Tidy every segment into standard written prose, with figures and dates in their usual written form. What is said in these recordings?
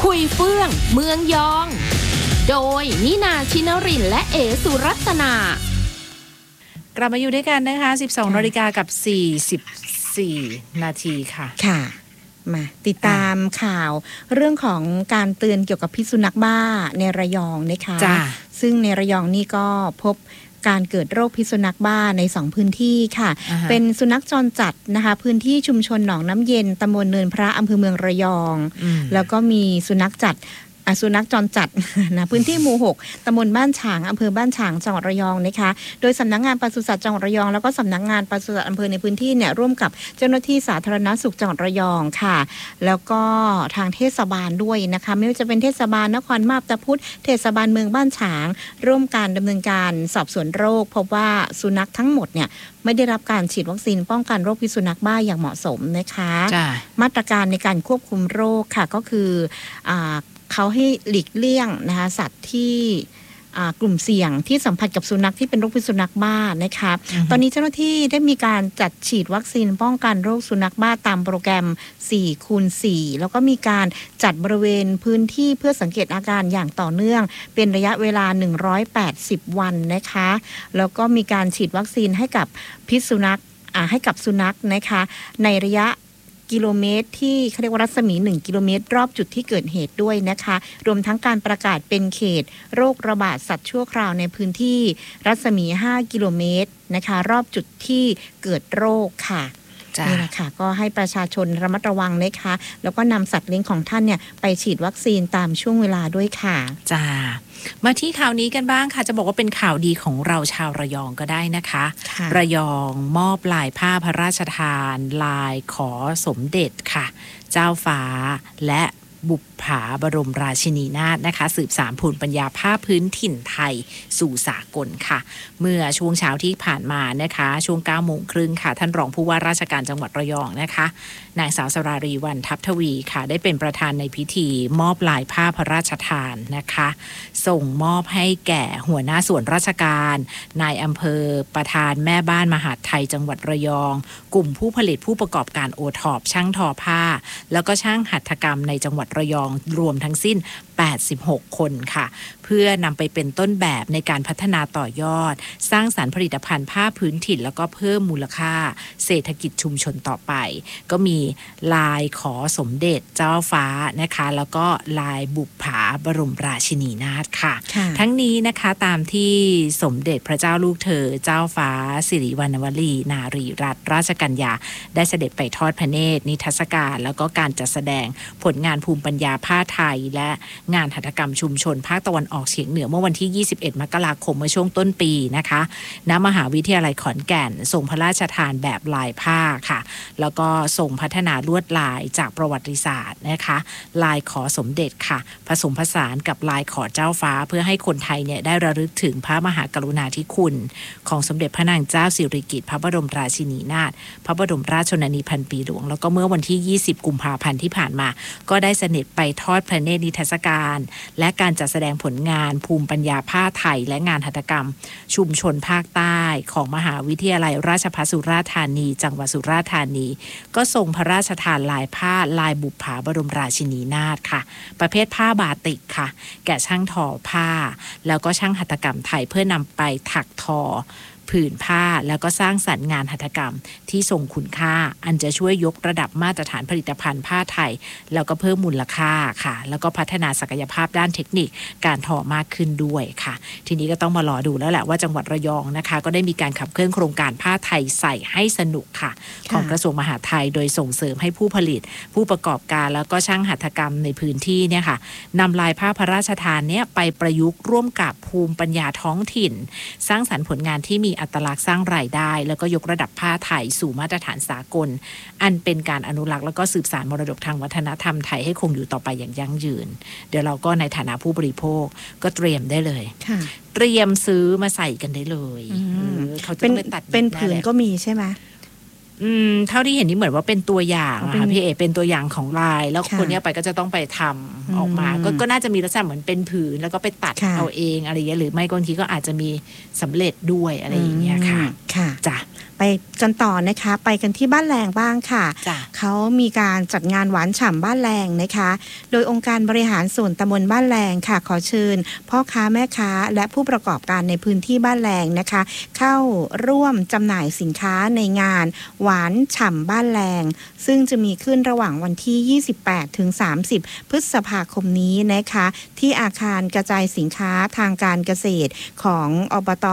คุยเฟื่องเมืองยองโดยนินาชินรินทร์และเอสุรัตนากลับมาอยู่ด้วยกันนะคะ 12:44 นาทีค่ะค่ะมาติดตามข่าวเรื่องของการเตือนเกี่ยวกับพิษสุนัขบ้าในระยองนะคะซึ่งในระยองนี่ก็พบการเกิดโรคพิษสุนัขบ้าใน2พื้นที่ค่ะเป็นสุนัขจรจัดนะคะพื้นที่ชุมชนหนองน้ำเย็นตำบลเนินพระอำเภอเมืองระยองแล้วก็มีสุนัขจรจัดนะพื้นที่หมู่6ตำบลบ้านฉางอำเภอบ้านฉางจังหวัดระยองนะคะโดยสำนักงานปศุสัตว์จังหวัดระยองแล้วก็สำนักงานปศุสัตว์อำเภอในพื้นที่เนี่ยร่วมกับเจ้าหน้าที่สาธารณสุขจังหวัดระยองค่ะแล้วก็ทางเทศบาลด้วยนะคะไม่ว่าจะเป็นเทศบาลนครมาบตาพุธเทศบาลเมืองบ้านฉางร่วมการดำเนินการสอบสวนโรคพบว่าสุนัขทั้งหมดเนี่ยไม่ได้รับการฉีดวัคซีนป้องกันโรคพิษสุนัขบ้าอย่างเหมาะสมนะคะมาตรการในการควบคุมโรคค่ะก็คือเขาให้หลีกเลี่ยงนะคะสัตว์ที่กลุ่มเสี่ยงที่สัมผัสกับสุนัขที่เป็นโรคพิษสุนัขบ้านะคะตอนนี้เจ้าหน้าที่ได้มีการจัดฉีดวัคซีนป้องกันโรคสุนัขบ้าตามโปรแกรม 4x4 แล้วก็มีการจัดบริเวณพื้นที่เพื่อสังเกตอาการอย่างต่อเนื่องเป็นระยะเวลา180วันนะคะแล้วก็มีการฉีดวัคซีนให้กับพิษสุนัขให้กับสุนัขนะคะในระยะกิโลเมตรที่เขาเรียกว่ารัศมี1กิโลเมตรรอบจุดที่เกิดเหตุด้วยนะคะรวมทั้งการประกาศเป็นเขตโรคระบาดสัตว์ชั่วคราวในพื้นที่รัศมี5กิโลเมตรนะคะรอบจุดที่เกิดโรคค่ะนี่แหละค่ะก็ให้ประชาชนระมัดระวังนะคะแล้วก็นำสัตว์เลี้ยงของท่านเนี่ยไปฉีดวัคซีนตามช่วงเวลาด้วยค่ะจ้ามาที่ข่าวนี้กันบ้างค่ะจะบอกว่าเป็นข่าวดีของเราชาวระยองก็ได้นะคะระยองมอบลายผ้าพระราชทานลายขอสมเด็จค่ะเจ้าฟ้าและบุปผาบรมราชินีนาถนะคะสืบสานภูมิปัญญาผ้าพื้นถิ่นไทยสู่สากลค่ะเมื่อช่วงเช้าที่ผ่านมานะคะช่วง 9:30 นค่ะท่านรองผู้ว่าราชการจังหวัดระยองนะคะนางสาวสรารีวรรณทัพทวีค่ะได้เป็นประธานในพิธีมอบลายผ้าพระราชทานนะคะส่งมอบให้แก่หัวหน้าส่วนราชการนายอำเภอประธานแม่บ้านมหาดไทยจังหวัดระยองกลุ่มผู้ผลิตผู้ประกอบการโอท็อปช่างทอผ้าแล้วก็ช่างหัตถกรรมในจังหวัดระยองรวมทั้งสิ้น86คนค่ะเพื่อนำไปเป็นต้นแบบในการพัฒนาต่อยอดสร้างสรรค์ผลิตภัณฑ์ผ้าพื้นถิ่นแล้วก็เพิ่มมูลค่าเศรษฐกิจชุมชนต่อไปก็มีลายขอสมเด็จเจ้าฟ้านะคะแล้วก็ลายบุปผาบรมราชินีนาถค่ะทั้งนี้นะคะตามที่สมเด็จพระเจ้าลูกเธอเจ้าฟ้าสิริวัณวลีนารีรัตนราชกัญญาได้เสด็จไปทอดพระเนตรนิทรรศการแล้วก็การจัดแสดงผลงานภูมิปัญญาผ้าไทยและงานหัตถกรรมชุมชนภาคตะวันออกเฉียงเหนือเมื่อวันที่21 มกราคมเมื่อช่วงต้นปีนะคะณมหาวิทยาลัยขอนแก่นทรงพระราชทานแบบลายผ้าค่ะแล้วก็ทรงพัฒนาลวดลายจากประวัติศาสตร์นะคะลายขอสมเด็จค่ะผสมผสานกับลายขอเจ้าฟ้าเพื่อให้คนไทยเนี่ยได้ระลึกถึงพระมหากรุณาธิคุณของสมเด็จพระนางเจ้าสิริกิติ์พระบรมราชินีนาถพระบรมราชชนนีพันปีหลวงแล้วก็เมื่อวันที่20 กุมภาพันธ์ที่ผ่านมาก็ได้เสด็จไปทอดพระเนตรนิทรรศการและการจัดแสดงผลงานภูมิปัญญาผ้าไทยและงานหัตถกรรมชุมชนภาคใต้ของมหาวิทยาลัยราชภัฏสุราษฎร์ธานีจังหวัดสุราษฎร์ธานีก็ทรงพระราชทานลายผ้าลายบุปผาบรมราชินีนาถค่ะประเภทผ้าบาติกค่ะแก่ช่างทอผ้าแล้วก็ช่างหัตถกรรมไทยเพื่อนำไปถักทอผืนผ้าแล้วก็สร้างสรรค์งานหัตถกรรมที่ทรงคุณค่าอันจะช่วยยกระดับมาตรฐานผลิตภัณฑ์ผ้าไทยแล้วก็เพิ่มมูลค่าค่ะแล้วก็พัฒนาศักยภาพด้านเทคนิคการทอมากขึ้นด้วยค่ะทีนี้ก็ต้องมารอดูแล้วแหละว่าจังหวัดระยองนะคะก็ได้มีการขับเคลื่อนโครงการผ้าไทยใส่ให้สนุกค่ะของกระทรวงมหาดไทยโดยส่งเสริมให้ผู้ผลิตผู้ประกอบการแล้วก็ช่างหัตถกรรมในพื้นที่เนี่ยค่ะนำลายผ้าพระราชทานเนี่ยไปประยุกต์ร่วมกับภูมิปัญญาท้องถิ่นสร้างสรรค์ผลงานที่มีอัตลักษณ์สร้างรายได้แล้วก็ยกระดับผ้าไทยสู่มาตรฐานสากลอันเป็นการอนุรักษ์แล้วก็สืบสานมรดกทางวัฒนธรรมไทยให้คงอยู่ต่อไปอย่างยั่งยืนเดี๋ยวเราก็ในฐานะผู้บริโภคก็เตรียมได้เลยเตรียมซื้อมาใส่กันได้เลยเขาจะไปตัดเป็นผืนก็มีใช่ไหมเท่าที่เห็นนี่เหมือนว่าเป็นตัวอย่างค่ะพี่เอเป็นตัวอย่างของลายแล้วคนนี้ไปก็จะต้องไปทำออกมาก็น่าจะมีลักษณะเหมือนเป็นผืนแล้วก็ไปตัดเอาเองอะไรอย่างเงี้ยหรือไม่บางทีก็อาจจะมีสำเร็จด้วยอะไรอย่างเงี้ยค่ะค่ะจ้ะไปกันต่อนะคะไปกันที่บ้านแรงบ้างค่ะเขามีการจัดงานหวานฉ่ำบ้านแรงนะคะโดยองค์การบริหารส่วนตำบลบ้านแรงค่ะขอเชิญพ่อค้าแม่ค้าและผู้ประกอบการในพื้นที่บ้านแรงนะคะเข้าร่วมจำหน่ายสินค้าในงานหวานฉ่ำบ้านแรงซึ่งจะมีขึ้นระหว่างวันที่28ถึง30พฤษภาคมนี้นะคะที่อาคารกระจายสินค้าทางการเกษตรของอบต.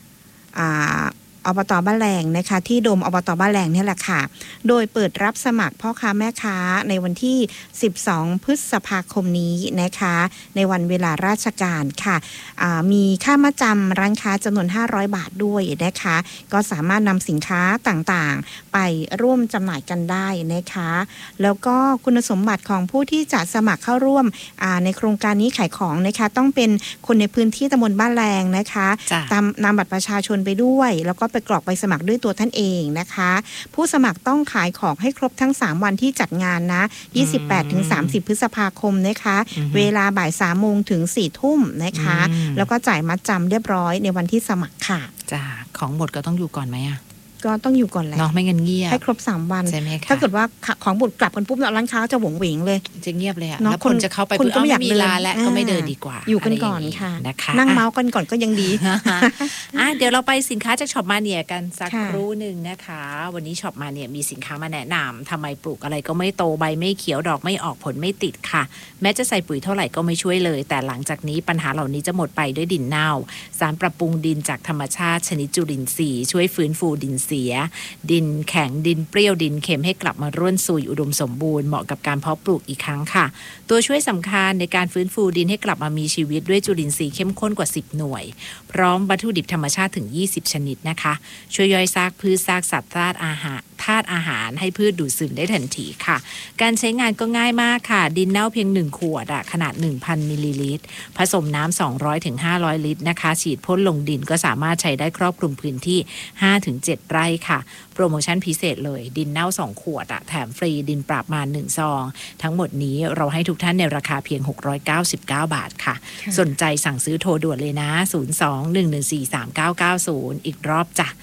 บ้านแรงนะคะที่โดมอบต.บ้านแรงนี่แหละค่ะโดยเปิดรับสมัครพ่อค้าแม่ค้าในวันที่12พฤษภาคมนี้นะคะในวันเวลาราชการค่ะมีค่ามาจำร้านค้าจำนวน500บาทด้วยนะคะก็สามารถนำสินค้าต่างๆไปร่วมจำหน่ายกันได้นะคะแล้วก็คุณสมบัติของผู้ที่จะสมัครเข้าร่วมในโครงการนี้ขายของนะคะต้องเป็นคนในพื้นที่ตำบลบ้านแรงนะคะนำบัตรประชาชนไปด้วยแล้วก็ไปกรอกใบสมัครด้วยตัวท่านเองนะคะผู้สมัครต้องขายของให้ครบทั้ง3วันที่จัดงานนะ28ถึง30พฤษภาคมนะคะเวลาบ่าย 3 โมงถึง 4 ทุ่มนะคะแล้วก็จ่ายมัดจำเรียบร้อยในวันที่สมัครค่ะจ้าของหมดก็ต้องอยู่ก่อนไหมอะก็ต้องอยู่ก่อนแหละเนาะไม่งั้นเงียบให้ครบ3วันใช่ไหมคะถ้าเกิดว่าของบุตรกลับกันปุ๊บร้านค้าจะหวงเหวงเลยจะเงียบเลยอะแล้วคนจะเข้าไปคุณก็ไม่อยากมีร้านแล้วก็ไม่เดินดีกว่าอยู่กันก่อนค่ะนะคะนั่งเมาส์กันก่อนก็ยังดีเดี๋ยวเราไปสินค้าจากช็อปมาเนียกันสักครู่หนึ่งนะคะวันนี้ช็อปมาเนียมีสินค้ามาแนะนำทำไมปลูกอะไรก็ไม่โตใบไม่เขียวดอกไม่ออกผลไม่ติดค่ะแม้จะใส่ปุ๋ยเท่าไหร่ก็ไม่ช่วยเลยแต่หลังจากนี้ปัญหาเหล่านี้จะหมดไปด้วยดินเน่าสารปรับปรุงดินจากธรรมชาติชนิดจุลินทรีย์ช่วยฟื้นฟูดินเสียดินแข็งดินเปรี้ยวดินเค็มให้กลับมาร่วนซุยอุดมสมบูรณ์เหมาะกับการเพาะปลูกอีกครั้งค่ะตัวช่วยสำคัญในการฟื้นฟูดินให้กลับมามีชีวิตด้วยจุลินทรีย์เข้มข้นกว่า10หน่วยพร้อมวัตถุดิบธรรมชาติถึง20ชนิดนะคะช่วยย่อยซากพืชซากสัตว์ธาตุอาหารให้พืชดูดซึมได้ทันทีค่ะการใช้งานก็ง่ายมากค่ะดินเน่าเพียง1ขวดขนาด 1,000 มิลลิลิตรผสมน้ำ200ถึง500ลิตรนะคะฉีดพ่นลงดินก็สามารถใช้ได้ครอบคลุมพื้นที่ 5-7 ไร่ค่ะโปรโมชั่นพิเศษเลยดินเน่า2ขวดแถมฟรีดินปราบมาร1ซองทั้งหมดนี้เราให้ทุกท่านในราคาเพียง699บาทค่ะสนใจสั่งซื้อโทรด่วนเลยนะ02-114-3990อีกรอบจ้ะ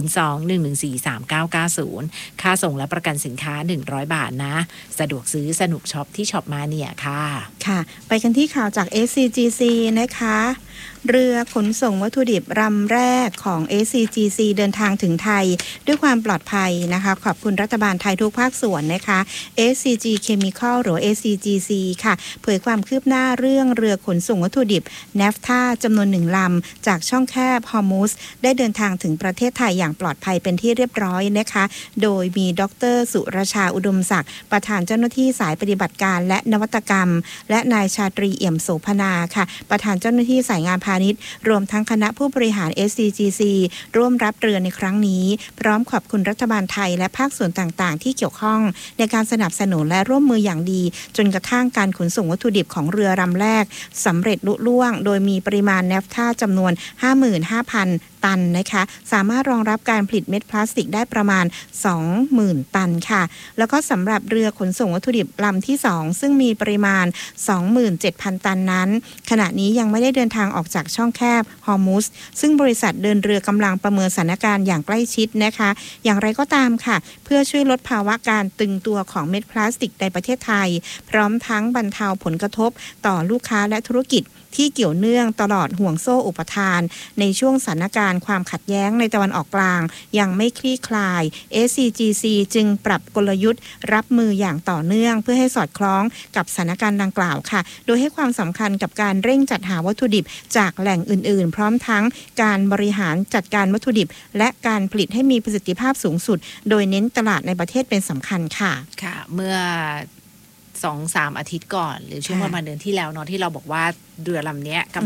02-114-3990ค่าส่งและประกันสินค้า100บาทนะสะดวกซื้อสนุกช็อปที่ช็อปมาเนี่ยค่ะไปกันที่ข่าวจาก SCGC นะคะเรือขนส่งวัตถุดิบลำแรกของ SCGC เดินทางถึงไทยด้วยความปลอดภัยนะคะขอบคุณรัฐบาลไทยทุกภาคส่วนนะคะ SCG Chemical หรือ SCGC ค่ะเผยความคืบหน้าเรื่องเรือขนส่งวัตถุดิบ NAFTA จำนวน1ลำจากช่องแคบฮอร์มุสได้เดินทางถึงประเทศไทยอย่างปลอดภัยเป็นที่เรียบร้อยนะคะโดยมีดร.สุรชาอุดมศักดิ์ประธานเจ้าหน้าที่สายปฏิบัติการและนวัตกรรมและนายชาตรีเอี่ยมโสภณาค่ะประธานเจ้าหน้าที่สายงานพาณิชย์รวมทั้งคณะผู้บริหาร SCGC ร่วมรับเรือในครั้งนี้พร้อมขอบคุณรัฐบาลไทยและภาคส่วนต่างๆที่เกี่ยวข้องในการสนับสนุนและร่วมมืออย่างดีจนกระทั่งการขนส่งวัตถุดิบของเรือลำแรกสำเร็จลุล่วงโดยมีปริมาณ NAFTA จำนวน 55,000 ตันนะคะสามารถรองรับการผลิตเม็ดพลาสติกได้ประมาณ 20,000 ตันค่ะแล้วก็สำหรับเรือขนส่งวัตถุดิบลำที่2ซึ่งมีปริมาณ 27,000 ตันนั้นขณะนี้ยังไม่ได้เดินทางออกจากช่องแคบฮอร์มุสซึ่งบริษัทเดินเรือกำลังประเมินสถานการณ์อย่างใกล้ชิดนะคะอย่างไรก็ตามค่ะเพื่อช่วยลดภาวะการตึงตัวของเม็ดพลาสติกในประเทศไทยพร้อมทั้งบรรเทาผลกระทบต่อลูกค้าและธุรกิจที่เกี่ยวเนื่องตลอดห่วงโซ่อุปทานในช่วงสถานการณ์ความขัดแย้งในตะวันออกกลางยังไม่คลี่คลาย SCGC จึงปรับกลยุทธ์รับมืออย่างต่อเนื่องเพื่อให้สอดคล้องกับสถานการณ์ดังกล่าวค่ะโดยให้ความสำคัญกับการเร่งจัดหาวัตถุดิบจากแหล่งอื่นๆพร้อมทั้งการบริหารจัดการวัตถุดิบและการผลิตให้มีประสิทธิภาพสูงสุดโดยเน้นตลาดในประเทศเป็นสำคัญค่ะเมื่อ 2-3 อาทิตย์ก่อนหรือช่วงประมาณเดือนที่แล้วเนาะที่เราบอกว่าเรือลำนี้